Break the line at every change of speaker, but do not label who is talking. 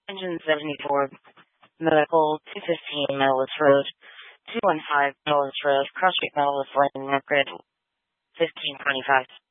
Engine 74, Medical, 215 Medalist Road, 215 Medalist Road, Cross Street Medalist Lane, Margaret, 1525.